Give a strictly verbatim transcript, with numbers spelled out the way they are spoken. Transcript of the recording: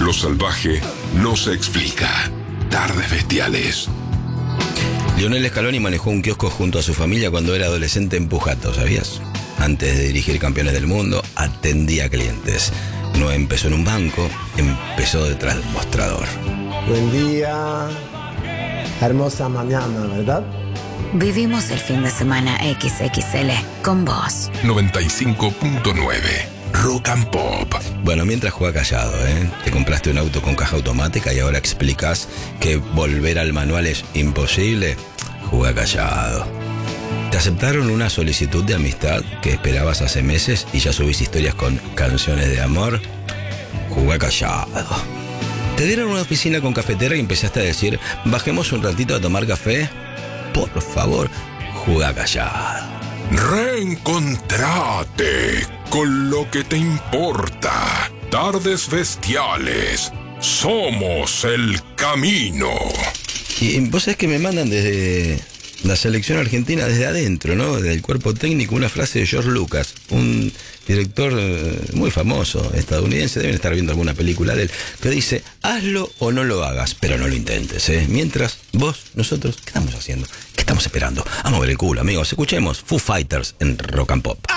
Lo salvaje no se explica. Tardes bestiales. Lionel Scaloni manejó un kiosco junto a su familia cuando era adolescente en Pujato, ¿sabías? Antes de dirigir Campeones del Mundo, atendía clientes. No empezó en un banco, empezó detrás del mostrador. Buen día. Hermosa mañana, ¿verdad? Vivimos el fin de semana equis equis ele con vos. noventa y cinco punto nueve Rock and Pop. Bueno, mientras juega callado, ¿eh? Te compraste un auto con caja automática y ahora explicas que volver al manual es imposible. Juega callado. Te aceptaron una solicitud de amistad que esperabas hace meses y ya subís historias con canciones de amor. Juega callado. Te dieron una oficina con cafetera y empezaste a decir, bajemos un ratito a tomar café. Por favor, juega callado. Reencontrate con lo que te importa. Tardes bestiales. Somos el camino. Y vos sabés que me mandan desde la selección argentina, desde adentro, ¿no? Del cuerpo técnico, una frase de George Lucas, un director muy famoso estadounidense, deben estar viendo alguna película de él, que dice, hazlo o no lo hagas, pero no lo intentes, ¿eh? Mientras vos, nosotros, ¿qué estamos haciendo? ¿Qué estamos esperando? A mover el culo, amigos. Escuchemos Foo Fighters en Rock and Pop.